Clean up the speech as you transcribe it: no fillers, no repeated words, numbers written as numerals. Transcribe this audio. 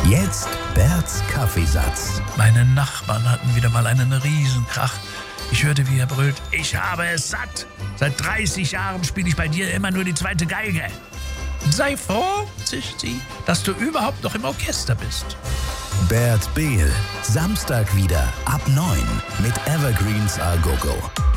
Jetzt Berts Kaffeesatz. Meine Nachbarn hatten wieder mal einen Riesenkrach. Ich hörte, wie er brüllt: Ich habe es satt. Seit 30 Jahren spiele ich bei dir immer nur die zweite Geige. Sei froh, zischt sie, dass du überhaupt noch im Orchester bist. Bert Behl, Samstag wieder ab 9 mit Evergreens A Go Go.